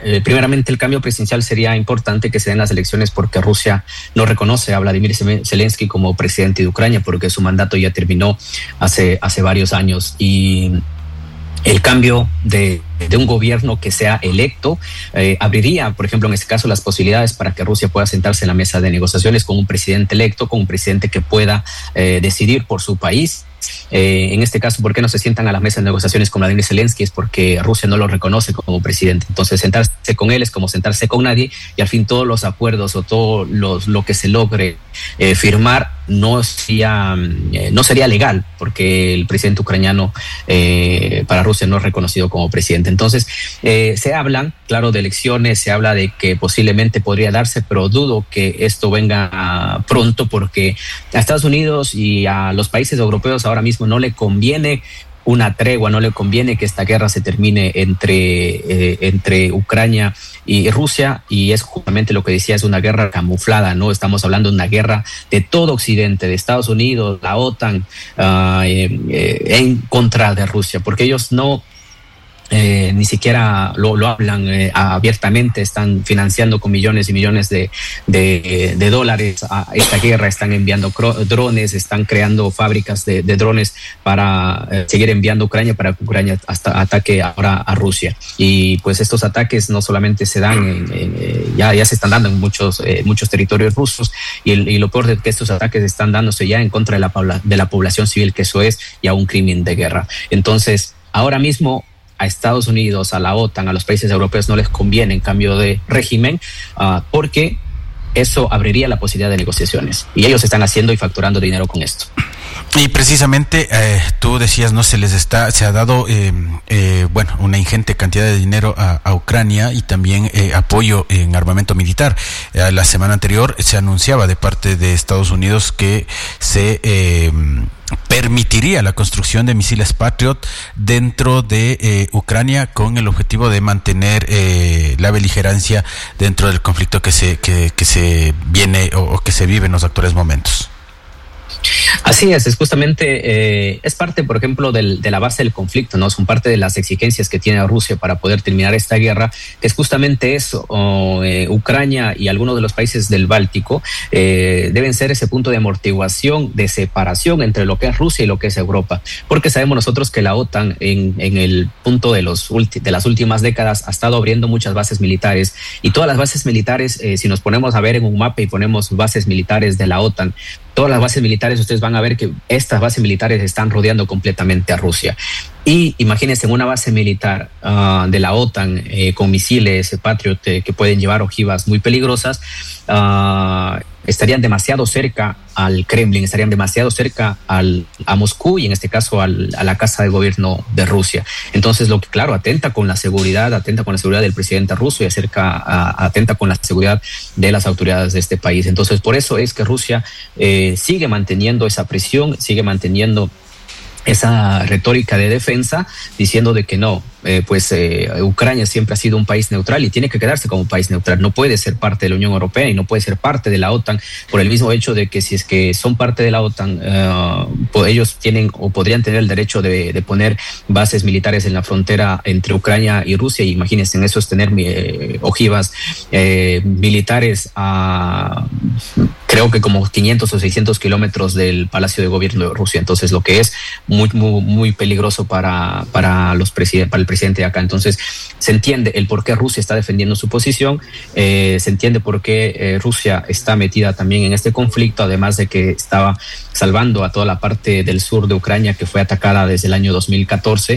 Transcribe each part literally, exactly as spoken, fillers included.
eh, primeramente el cambio presidencial sería importante que se den las elecciones porque Rusia no reconoce a Vladimir Zelensky como presidente de Ucrania porque su mandato ya terminó hace, hace varios años y el cambio de, de un gobierno que sea electo eh, abriría, por ejemplo, en este caso, las posibilidades para que Rusia pueda sentarse en la mesa de negociaciones con un presidente electo, con un presidente que pueda eh, decidir por su país. Eh, en este caso, ¿por qué no se sientan a las mesas de negociaciones con Vladimir Zelensky? Es porque Rusia no lo reconoce como presidente. Entonces, sentarse con él es como sentarse con nadie y al fin todos los acuerdos o todo los, lo que se logre eh, firmar no sería, eh, no sería legal porque el presidente ucraniano eh, para Rusia no es reconocido como presidente. Entonces, eh, se hablan, claro, de elecciones, se habla de que posiblemente podría darse, pero dudo que esto venga pronto porque a Estados Unidos y a los países europeos ahora mismo no le conviene una tregua, no le conviene que esta guerra se termine entre, eh, entre Ucrania y Rusia, y es justamente lo que decía, es una guerra camuflada, ¿no? Estamos hablando de una guerra de todo Occidente, de Estados Unidos, la OTAN, uh, eh, eh, en contra de Rusia, porque ellos no Eh, ni siquiera lo, lo hablan eh, abiertamente, están financiando con millones y millones de, de, de dólares a esta guerra, están enviando drones, están creando fábricas de, de drones para eh, seguir enviando a Ucrania, para que Ucrania hasta ataque ahora a Rusia. Y pues estos ataques no solamente se dan, en, en, eh, ya, ya se están dando en muchos, eh, muchos territorios rusos, y, el, y lo peor es que estos ataques están dándose ya en contra de la, de la población civil, que eso es ya un crimen de guerra. Entonces, ahora mismo, a Estados Unidos, a la OTAN, a los países europeos no les conviene en cambio de régimen uh, porque eso abriría la posibilidad de negociaciones y ellos están haciendo y facturando dinero con esto. Y precisamente eh, tú decías, no se les está, se ha dado eh, eh, bueno, una ingente cantidad de dinero a, a Ucrania y también eh, apoyo en armamento militar. Eh, la semana anterior se anunciaba de parte de Estados Unidos que se eh, permitiría la construcción de misiles Patriot dentro de eh, Ucrania con el objetivo de mantener eh, la beligerancia dentro del conflicto que se que, que se viene o, o que se vive en los actuales momentos. Así es, es justamente, eh, es parte, por ejemplo, del, de la base del conflicto, ¿no? Son parte de las exigencias que tiene Rusia para poder terminar esta guerra, que es justamente eso. O, eh, Ucrania y algunos de los países del Báltico eh, deben ser ese punto de amortiguación, de separación entre lo que es Rusia y lo que es Europa, porque sabemos nosotros que la OTAN en, en el punto de, los ulti, de las últimas décadas ha estado abriendo muchas bases militares, y todas las bases militares, eh, si nos ponemos a ver en un mapa y ponemos bases militares de la OTAN, todas las bases militares, ustedes van a ver que estas bases militares están rodeando completamente a Rusia. Y imagínense, en una base militar uh, de la OTAN eh, con misiles Patriot eh, que pueden llevar ojivas muy peligrosas, uh, estarían demasiado cerca al Kremlin, estarían demasiado cerca al, a Moscú y en este caso al, a la casa de gobierno de Rusia. Entonces, lo que claro, atenta con la seguridad, atenta con la seguridad del presidente ruso y acerca, a, atenta con la seguridad de las autoridades de este país. Entonces, por eso es que Rusia eh, sigue manteniendo esa presión, sigue manteniendo esa retórica de defensa, diciendo de que no, eh, pues eh, Ucrania siempre ha sido un país neutral y tiene que quedarse como un país neutral, no puede ser parte de la Unión Europea y no puede ser parte de la OTAN, por el mismo hecho de que si es que son parte de la OTAN, uh, pues ellos tienen o podrían tener el derecho de, de poner bases militares en la frontera entre Ucrania y Rusia, y imagínense, en eso es tener eh, ojivas eh, militares a creo que como quinientos o seiscientos kilómetros del Palacio de Gobierno de Rusia. Entonces, lo que es muy, muy, muy peligroso para, para, los presiden- para el presidente de acá. Entonces, se entiende el por qué Rusia está defendiendo su posición, eh, se entiende por qué eh, Rusia está metida también en este conflicto, además de que estaba salvando a toda la parte del sur de Ucrania que fue atacada desde el año dos mil catorce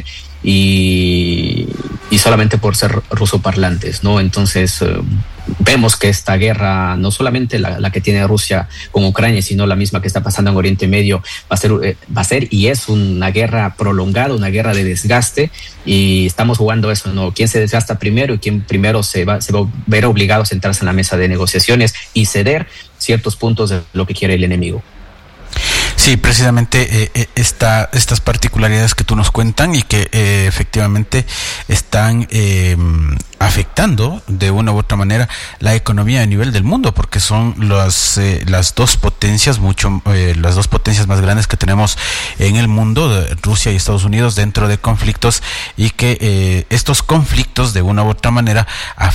y, y solamente por ser rusoparlantes, ¿no? Entonces, eh, vemos que esta guerra, no solamente la, la que tiene Rusia con Ucrania, sino la misma que está pasando en Oriente Medio, va a ser, eh, va a ser y es una guerra prolongada, una guerra de desgaste, y estamos jugando eso, ¿no? ¿Quién se desgasta primero y quién primero se va, se va a ver obligado a sentarse en la mesa de negociaciones y ceder ciertos puntos de lo que quiere el enemigo? Sí, precisamente eh, esta, estas particularidades que tú nos cuentan y que eh, efectivamente están eh, afectando de una u otra manera la economía a nivel del mundo, porque son las eh, las dos potencias mucho eh, las dos potencias más grandes que tenemos en el mundo, Rusia y Estados Unidos, dentro de conflictos, y que eh, estos conflictos de una u otra manera afectan